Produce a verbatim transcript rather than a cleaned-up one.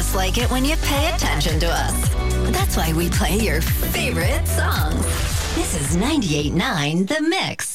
just like it when you pay attention to us. That's why we play your favorite songs. This is ninety-eight point nine The Mix.